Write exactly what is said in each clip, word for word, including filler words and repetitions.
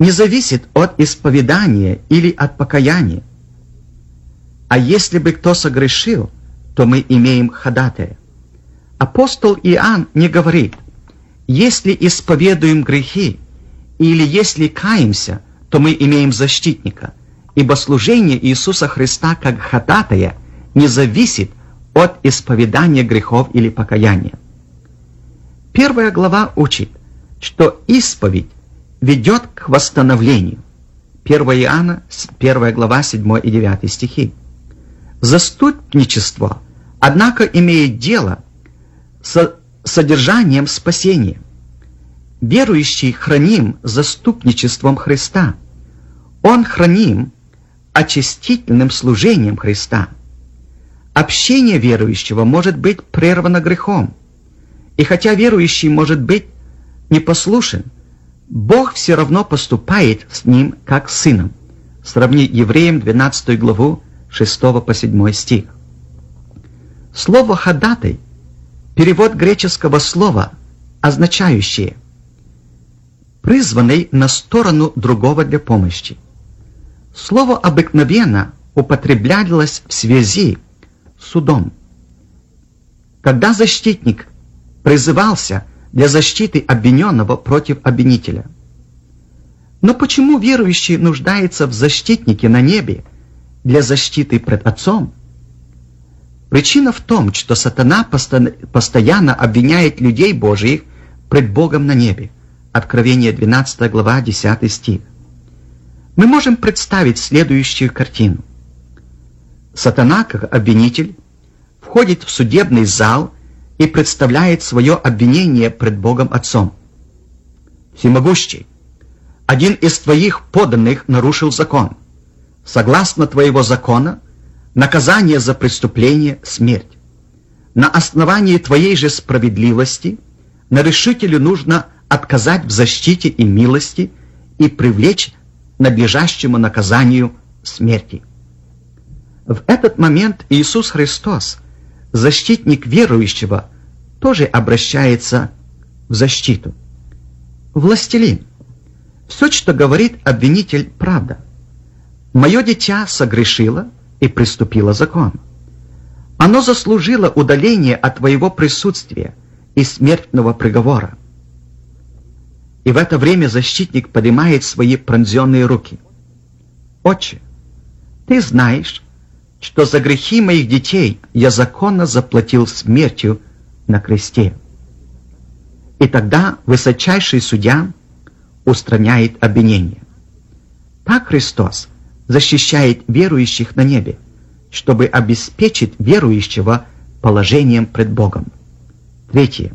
не зависит от исповедания или от покаяния. А если бы кто согрешил, то мы имеем ходатая. Апостол Иоанн не говорит: если исповедуем грехи или если каемся, то мы имеем защитника, ибо служение Иисуса Христа как ходатая не зависит от исповедания грехов или покаяния. Первая глава учит, что исповедь ведет к восстановлению. первое Иоанна, первая глава, седьмой и девятый стихи. Заступничество, однако, имеет дело с содержанием спасения. Верующий храним заступничеством Христа. Он храним очистительным служением Христа. Общение верующего может быть прервано грехом. И хотя верующий может быть непослушен, Бог все равно поступает с ним как с сыном. Сравни Евреям двенадцатую главу, шестого по седьмой стих. Слово «ходатай» — перевод греческого слова, означающее «призванный на сторону другого для помощи». Слово обыкновенно употреблялось в связи с судом. Когда защитник призывался для защиты обвиненного против обвинителя. Но почему верующий нуждается в защитнике на небе для защиты пред Отцом? Причина в том, что сатана постоянно обвиняет людей Божиих пред Богом на небе. Откровение двенадцатая глава, десятый стих. Мы можем представить следующую картину. Сатана, как обвинитель, входит в судебный зал и представляет свое обвинение пред Богом Отцом. «Всемогущий, один из твоих подданных нарушил закон. Согласно твоего закона, наказание за преступление – смерть. На основании твоей же справедливости нарешителю нужно отказать в защите и милости и привлечь к надлежащему наказанию смерти». В этот момент Иисус Христос, защитник верующего, тоже обращается в защиту. «Властелин, все, что говорит обвинитель, правда. Мое дитя согрешило и приступило закон. Оно заслужило удаление от твоего присутствия и смертного приговора». И в это время защитник поднимает свои пронзенные руки. «Отче, ты знаешь, что за грехи моих детей я законно заплатил смертью на кресте». И тогда высочайший судья устраняет обвинение. Так Христос защищает верующих на небе, чтобы обеспечить верующего положением пред Богом. Третье.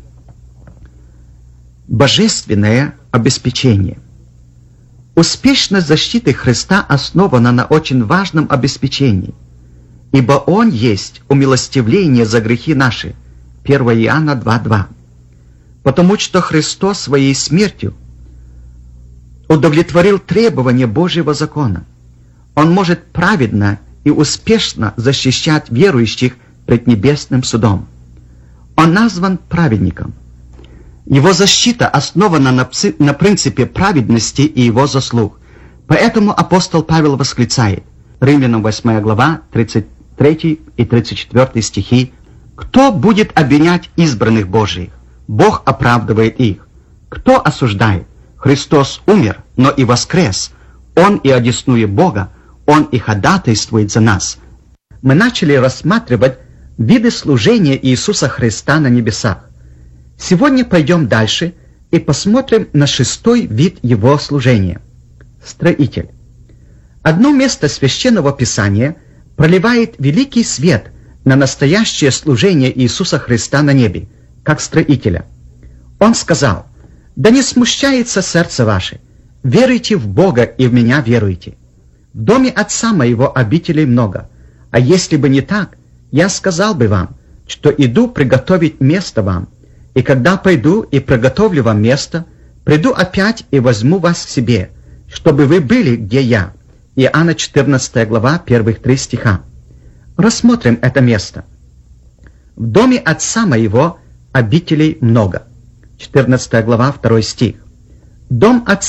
Божественное обеспечение. Успешность защиты Христа основана на очень важном обеспечении, ибо Он есть умилостивление за грехи наши. первое Иоанна два два. Потому что Христос своей смертью удовлетворил требования Божьего закона. Он может праведно и успешно защищать верующих пред небесным судом. Он назван праведником. Его защита основана на, пси- на принципе праведности и его заслуг. Поэтому апостол Павел восклицает, Римлянам восьмая глава, тридцать третий и тридцать четвёртый стихи: «Кто будет обвинять избранных Божиих? Бог оправдывает их. Кто осуждает? Христос умер, но и воскрес. Он и одесную Бога, Он и ходатайствует за нас». Мы начали рассматривать виды служения Иисуса Христа на небесах. Сегодня пойдем дальше и посмотрим на шестой вид Его служения – строитель. Одно место Священного Писания проливает великий свет на настоящее служение Иисуса Христа на небе, как строителя. Он сказал: «Да не смущается сердце ваше, веруйте в Бога и в Меня веруйте. В доме Отца Моего обителей много, а если бы не так, я сказал бы вам, что иду приготовить место вам, и когда пойду и приготовлю вам место, приду опять и возьму вас к себе, чтобы вы были, где я». Иоанна четырнадцатая глава, первых три стиха. Рассмотрим это место. «В доме Отца Моего обителей много». четырнадцатая глава, второй стих. Дом Отца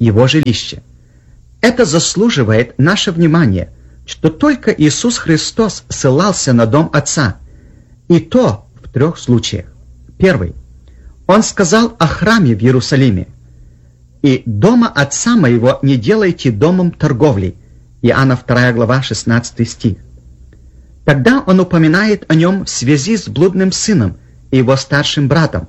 Его жилище. Это заслуживает наше внимание, что только Иисус Христос ссылался на дом Отца, и то в трех случаях. Первый. Он сказал о храме в Иерусалиме: «И дома Отца моего не делайте домом торговли». Иоанна вторая глава, шестнадцатый стих. Тогда он упоминает о нем в связи с блудным сыном и его старшим братом.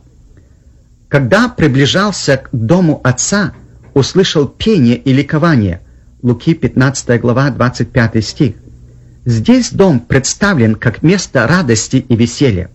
Когда приближался к дому Отца, услышал пение и ликование. Луки пятнадцатая глава, двадцать пятый стих. Здесь дом представлен как место радости и веселья.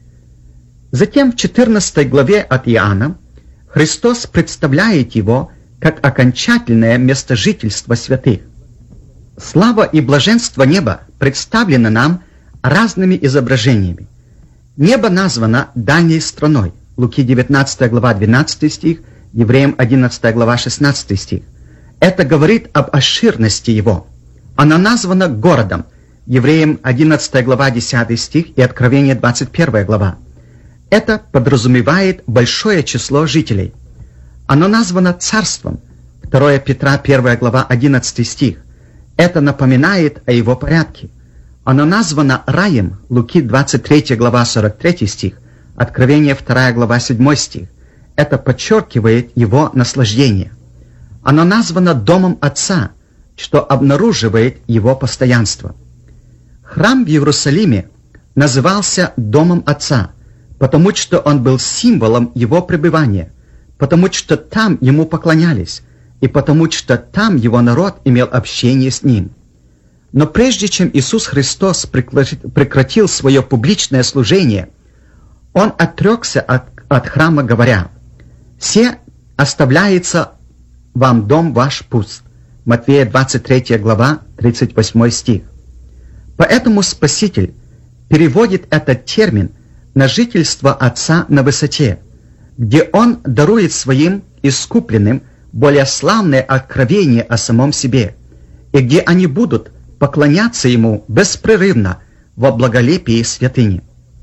Затем в четырнадцатой главе от Иоанна Христос представляет его как окончательное место жительства святых. Слава и блаженство неба представлены нам разными изображениями. Небо названо дальней страной. Луки девятнадцатая глава, двенадцатый стих, Евреям одиннадцатая глава, шестнадцатый стих. Это говорит об обширности его. Оно названо городом. Евреям одиннадцатая глава, десятый стих и Откровение двадцать первая глава. Это подразумевает большое число жителей. Оно названо царством. вторая Петра первая глава, одиннадцатый стих. Это напоминает о его порядке. Оно названо раем. Луки двадцать третья глава, сорок третий стих. Откровение вторая глава, седьмой стих. Это подчеркивает его наслаждение. Оно названо домом Отца, что обнаруживает его постоянство. Храм в Иерусалиме назывался домом Отца, потому что он был символом его пребывания, потому что там ему поклонялись, и потому что там его народ имел общение с ним. Но прежде чем Иисус Христос прекратил свое публичное служение, он отрекся от, от храма, говоря: «Се оставляется вам дом ваш пуст». Матфея двадцать третья глава, тридцать восьмой стих. Поэтому Спаситель переводит этот термин на жительство Отца на высоте, где Он дарует своим искупленным более славное откровение о самом себе, и где они будут поклоняться Ему беспрерывно во благолепии святыни.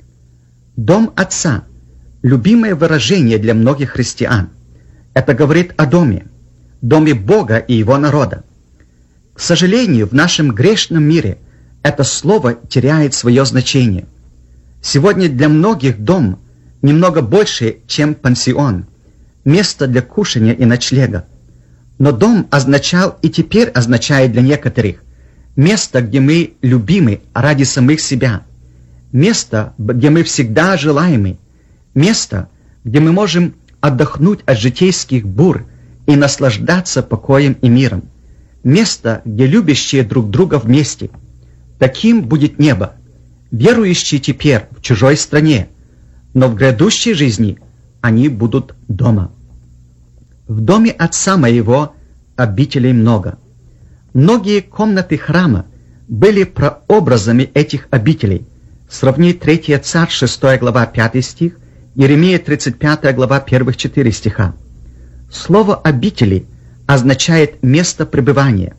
Дом Отца – любимое выражение для многих христиан. Это говорит о доме, доме Бога и Его народа. К сожалению, в нашем грешном мире это слово теряет свое значение. Сегодня для многих дом немного больше, чем пансион, место для кушания и ночлега. Но дом означал и теперь означает для некоторых место, где мы любимы ради самих себя, место, где мы всегда желаемы, место, где мы можем отдохнуть от житейских бур и наслаждаться покоем и миром, место, где любящие друг друга вместе. Таким будет небо, верующие теперь в чужой стране, но в грядущей жизни они будут дома. В доме Отца моего обителей много. Многие комнаты храма были прообразами этих обителей. Сравни третья Царь, шестая глава, пятый стих, Иеремия тридцать пятая глава, первых четыре стиха. Слово «обители» означает «место пребывания».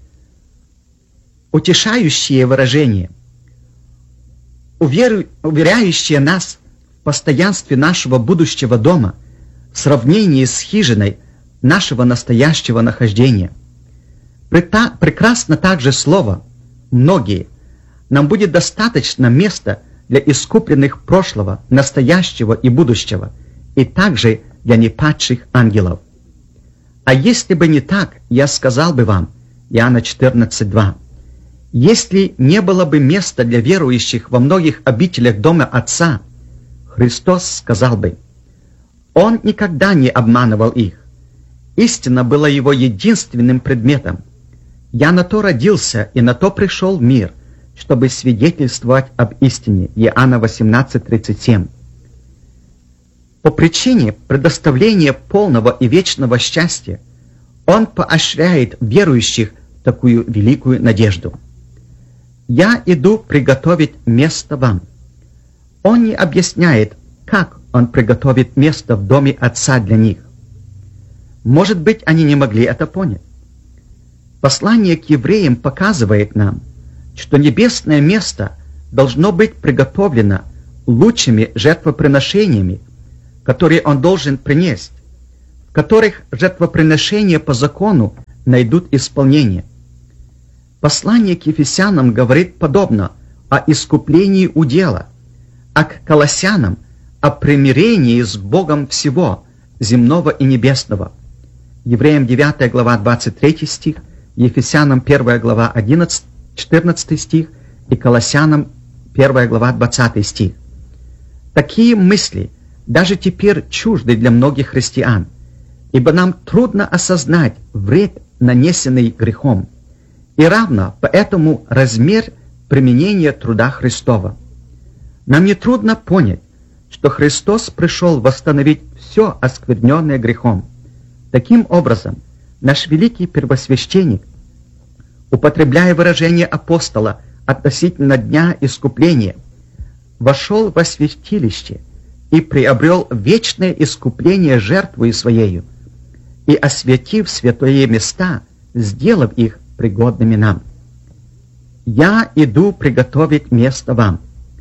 Утешающее выражение, уверяющее нас в постоянстве нашего будущего дома в сравнении с хижиной нашего настоящего нахождения. Прекрасно также слово «многие». Нам будет достаточно места для искупленных прошлого, настоящего и будущего, и также для непадших ангелов. А если бы не так, я сказал бы вам, Иоанна четырнадцать два, если не было бы места для верующих во многих обителях дома Отца, Христос сказал бы: Он никогда не обманывал их. Истина была его единственным предметом. Я на то родился и на то пришел в мир, чтобы свидетельствовать об истине. Иоанна восемнадцать тридцать семь. По причине предоставления полного и вечного счастья Он поощряет верующих такую великую надежду. «Я иду приготовить место вам». Он не объясняет, как Он приготовит место в доме Отца для них. Может быть, они не могли это понять. Послание к евреям показывает нам, что небесное место должно быть приготовлено лучшими жертвоприношениями, которые Он должен принести. В которых жертвоприношения по закону найдут исполнение. Послание к Ефесянам говорит подобно о искуплении удела, а к Колоссянам о примирении с Богом всего, земного и небесного. Евреям девятая глава двадцать третий стих, Ефесянам первая глава одиннадцатый, четырнадцатый стих и Колоссянам первая глава двадцатый стих. Такие мысли даже теперь чужды для многих христиан, ибо нам трудно осознать вред, нанесенный грехом, и равно поэтому размер применения труда Христова. Нам нетрудно понять, что Христос пришел восстановить все оскверненное грехом. Таким образом, наш великий первосвященник, употребляя выражение апостола относительно дня искупления, вошел во святилище и приобрел вечное искупление жертвою Своею, и, освятив святые места, сделав их пригодными нам. «Я иду приготовить место вам».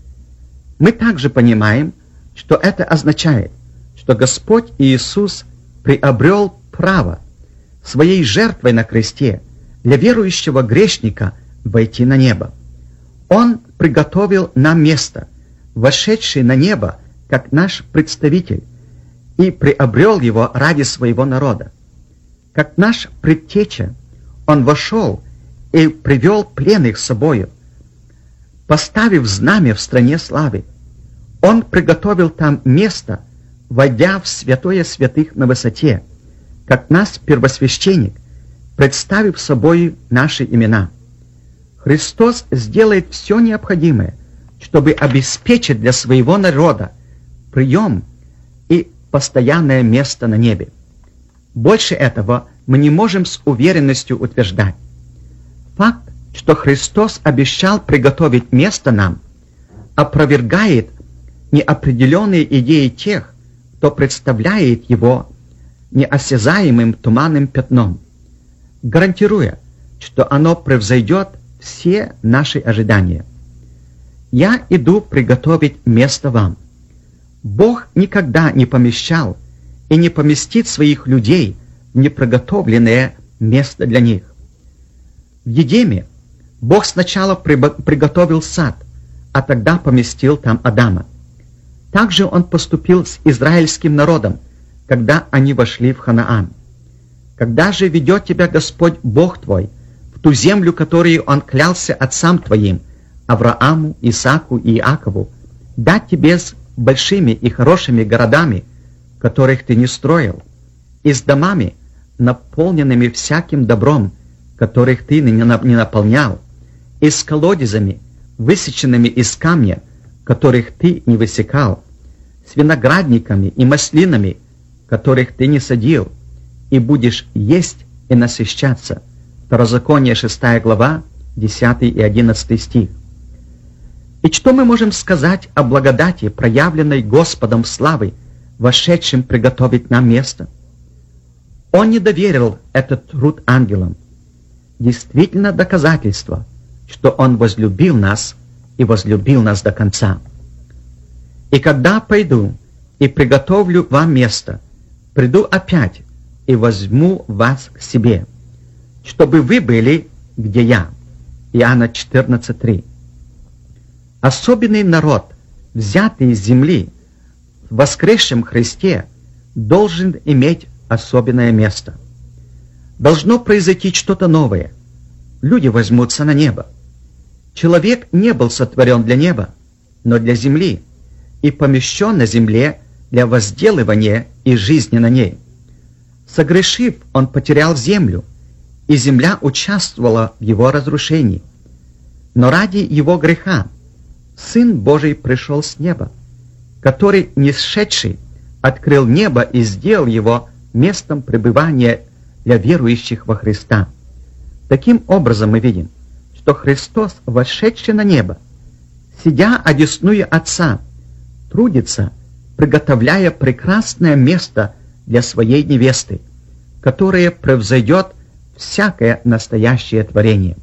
Мы также понимаем, что это означает, что Господь Иисус приобрел право своей жертвой на кресте для верующего грешника войти на небо. Он приготовил нам место, вошедший на небо, как наш представитель, и приобрел его ради своего народа. Как наш предтеча, он вошел и привел пленных с собою, поставив знамя в стране славы. Он приготовил там место, войдя в святое святых на высоте, как наш первосвященник, представив собой наши имена. Христос сделает все необходимое, чтобы обеспечить для своего народа прием и постоянное место на небе. Больше этого мы не можем с уверенностью утверждать. Факт, что Христос обещал приготовить место нам, опровергает неопределенные идеи тех, кто представляет его неосязаемым туманным пятном, гарантируя, что оно превзойдет все наши ожидания. «Я иду приготовить место вам». Бог никогда не помещал и не поместит своих людей в неприготовленное место для них. В Едеме Бог сначала приготовил сад, а тогда поместил там Адама. Также Он поступил с израильским народом, когда они вошли в Ханаан. «Когда же ведет тебя Господь Бог твой в ту землю, которую Он клялся отцам твоим, Аврааму, Исааку и Иакову, дать тебе с большими и хорошими городами, которых ты не строил, и с домами, наполненными всяким добром, которых ты не наполнял, и с колодезями, высеченными из камня, которых ты не высекал, с виноградниками и маслинами, которых ты не садил, и будешь есть и насыщаться». Второзаконие шестая глава, десятый и одиннадцатый стих. И что мы можем сказать о благодати, проявленной Господом славы, вошедшим приготовить нам место? Он не доверил этот труд ангелам. Действительно доказательство, что Он возлюбил нас и возлюбил нас до конца. «И когда пойду и приготовлю вам место, приду опять и возьму вас к себе, чтобы вы были, где я». Иоанна четырнадцать три. Особенный народ, взятый из земли, в воскресшем Христе, должен иметь особенное место. Должно произойти что-то новое. Люди возьмутся на небо. Человек не был сотворен для неба, но для земли, и помещен на земле для возделывания и жизни на ней. Согрешив, он потерял землю, и земля участвовала в его разрушении. Но ради его греха Сын Божий пришел с неба, который, нисшедший, открыл небо и сделал его местом пребывания для верующих во Христа. Таким образом мы видим, что Христос, вошедший на небо, сидя одесную Отца, трудится, приготовляя прекрасное место для своей невесты, которое превзойдет всякое настоящее творение.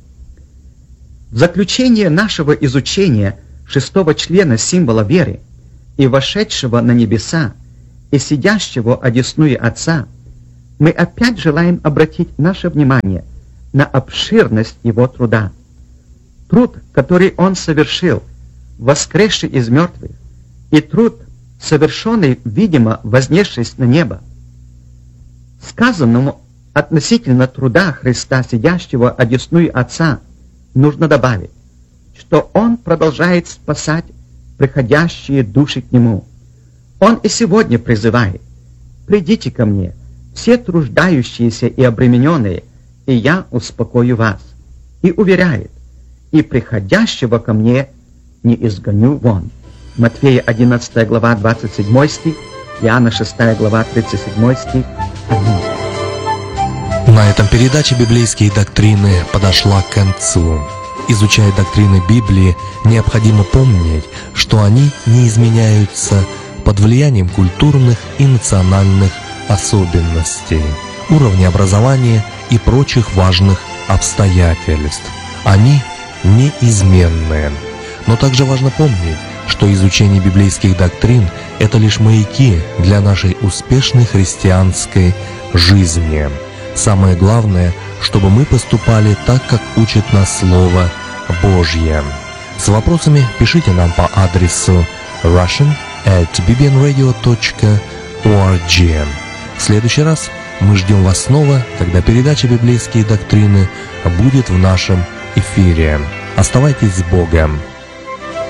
В заключение нашего изучения шестого члена символа веры и вошедшего на небеса и сидящего одесную Отца мы опять желаем обратить наше внимание на обширность его труда. Труд, который он совершил, воскресший из мертвых, и труд, совершенный, видимо, вознесшись на небо. Сказанному относительно труда Христа, сидящего одесную Отца, нужно добавить, что Он продолжает спасать приходящие души к Нему. Он и сегодня призывает: «Придите ко мне, все труждающиеся и обремененные, и я успокою вас». И уверяет: «И приходящего ко мне не изгоню вон». Матфея одиннадцатая глава двадцать седьмой стих, Иоанна шестая глава тридцать седьмой стих. Аминь. На этом передача «Библейские доктрины» подошла к концу. Изучая доктрины Библии, необходимо помнить, что они не изменяются под влиянием культурных и национальных особенностей, уровня образования и прочих важных обстоятельств. Они неизменны. Но также важно помнить, что изучение библейских доктрин – это лишь маяки для нашей успешной христианской жизни. Самое главное, чтобы мы поступали так, как учит нас Слово Божье. С вопросами пишите нам по адресу russian at b b n radio dot org. В следующий раз мы ждем вас снова, когда передача «Библейские доктрины» будет в нашем эфире. Оставайтесь с Богом!